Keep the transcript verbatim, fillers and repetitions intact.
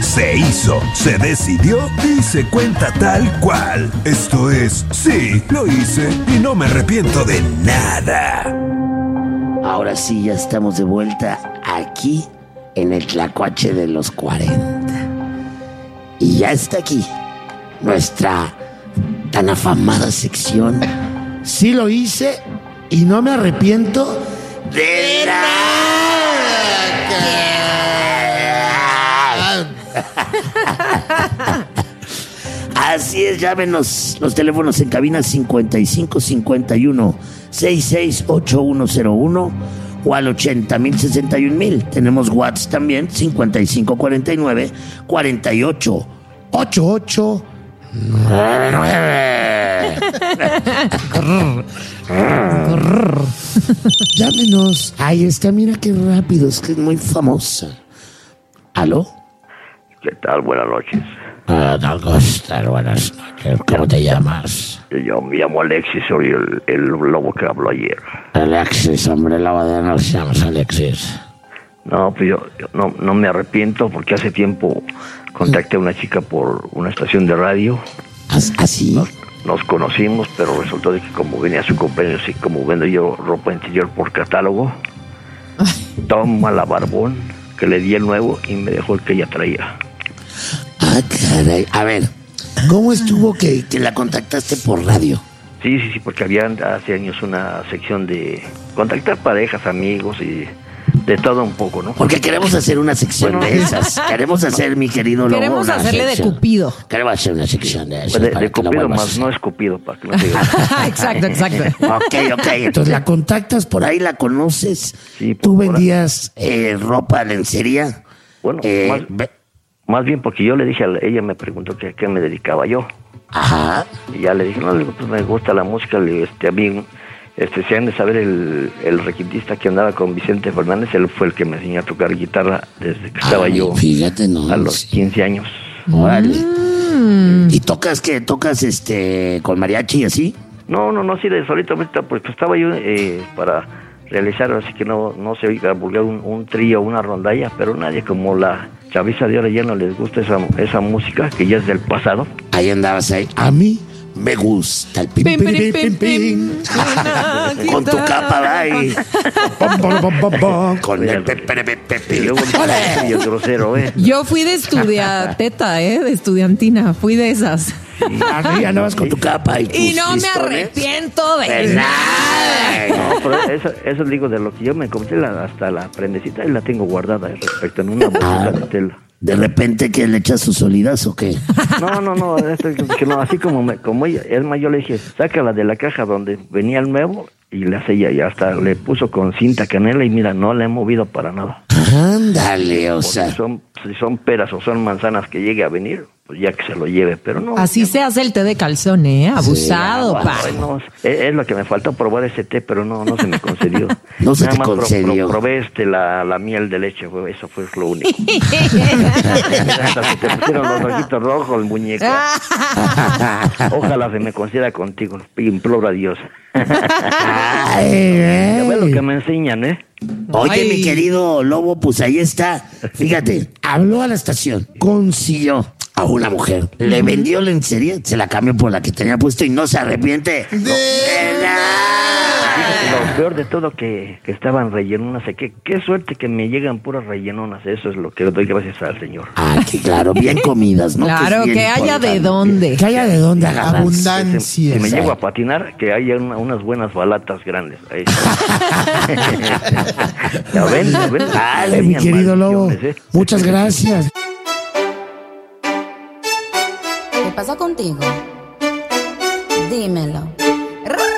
Se hizo, se decidió y se cuenta tal cual. Esto es, sí, lo hice y no me arrepiento de nada. Ahora sí, ya estamos de vuelta aquí en el Tlacuache de los cuarenta. Y ya está aquí nuestra tan afamada sección. Sí lo hice y no me arrepiento de nada. Así es, llámenos. Los teléfonos en cabina cincuenta y cinco cincuenta y uno sesenta y seis ochenta y uno cero uno o al ochenta mil sesenta y un mil. Tenemos WhatsApp también, cincuenta y cinco cuarenta y nueve cuarenta y ocho ochenta y ocho nueve. Llámenos. Ahí está, mira qué rápido, es que es muy famosa. ¿Aló? ¿Qué tal? Buenas noches. Ah, no, Costar, buenas noches. ¿Cómo te llamas? Yo me llamo Alexis, soy el, el lobo que habló ayer. Alexis, hombre, lobo de nos llamas Alexis. No, pues yo, yo no, no me arrepiento porque hace tiempo contacté a una chica por una estación de radio. ¿Así? Nos, nos conocimos, pero resultó de que como venía su cumpleaños y como vendo yo ropa interior por catálogo, toma la barbón que le di el nuevo y me dejó el que ella traía. Ah, caray. A ver, ¿cómo estuvo que, que la contactaste por radio? Sí, sí, sí, porque había hace años una sección de contactar parejas, amigos y de todo un poco, ¿no? Porque queremos hacer una sección bueno, de esas. Queremos hacer, mi querido Lobo, queremos hacerle sección. de Cupido. Queremos hacer una sección de esas. De, de Cupido más no es Cupido, para que no digas. Exacto, exacto. Ok, ok. Entonces la contactas por ahí, la conoces. Sí, ¿Tú vendías eh, ropa, lencería? Bueno, eh, más, ve- más bien porque yo le dije, a la, ella me preguntó que a qué me dedicaba yo. Ajá. Y ya le dije, no, le digo, pues me gusta la música, le digo, este, a mí, este, se han de saber el, el requintista que andaba con Vicente Fernández, él fue el que me enseñó a tocar guitarra desde que estaba Ay, yo fíjate, no, a los quince años. Órale. Mm. ¿Y tocas qué? ¿Tocas este con mariachi y así? No, no, no, sí, de solito, ahorita, pues, pues estaba yo eh, para realizar, así que no, no se oiga vulgar un, un trío, una rondalla, pero nadie como la chaviza de ahora ya no les gusta esa, esa música que ya es del pasado. Ahí andabas ahí. A mí me gusta el pim, pim, pim, pim, pim. Con tu capa ahí. Con el pepe, pepe, y luego el grosero, ¿eh? Yo fui de estudianteta, ¿eh? De estudiantina, fui de esas. Sí, ahí andabas con tu capa y tus Y no listones. me arrepiento de ¿verdad? nada. No, pero eso, eso digo de lo que yo me compré la, hasta la prendecita y la tengo guardada eh, respecto en una bolsita Ah, de tela. ¿De repente que le echas sus solidas o qué? No, no, no, esto, que no, así como me, como ella, es más, yo le dije, sácala de la caja donde venía el nuevo y le hace ella, y hasta le puso con cinta canela y mira, no la he movido para nada. Ándale, o Porque sea. Si son, si son peras o son manzanas que llegue a venir, pues ya que se lo lleve, pero no. Así se hace el té de calzón, ¿eh? Abusado, Sí, pa. bueno, es, es lo que me faltó probar ese té, pero no, no se me concedió. No se Nada te más pro- concedió. pro- probé este, la, la miel de leche, fue- eso fue lo único. Hasta se te pusieron los ojitos rojos, muñeca. Ojalá se me conceda contigo, imploro a Dios. Ay, Ya ves lo ay. que me enseñan, ¿eh? Oye, Ay. mi querido Lobo, pues ahí está. Fíjate, habló a la estación, consiguió a una mujer, le vendió lencería, se la cambió por la que tenía puesto y no se arrepiente de nada. Lo peor de todo que, que estaban rellenonas, qué, qué suerte que me llegan puras rellenonas, eso es lo que doy gracias al Señor. Ah, que claro, bien comidas, ¿no? Claro, es bien que haya importante. de dónde. Que haya de dónde agarrar. Abundancia. Si, si me sí. llego a patinar, que haya una- unas buenas balatas grandes. Ahí ya ven, ya ven. Dale, mi Tenían querido Lobo. maldiciones, ¿eh? Muchas gracias. ¿Qué pasa contigo? Dímelo.